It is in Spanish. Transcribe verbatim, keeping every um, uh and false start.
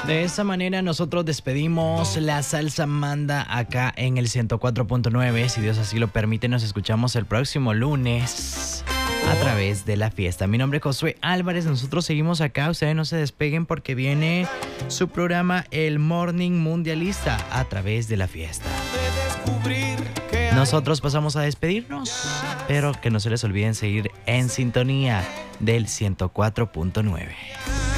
De esa manera nosotros despedimos La Salsa Manda acá en el ciento cuatro punto nueve. Si Dios así lo permite, nos escuchamos el próximo lunes a través de La Fiesta. Mi nombre es Josué Álvarez, nosotros seguimos acá. Ustedes no se despeguen porque viene su programa El Morning Mundialista a través de La Fiesta. Nosotros pasamos a despedirnos, pero que no se les olviden seguir en sintonía del ciento cuatro punto nueve.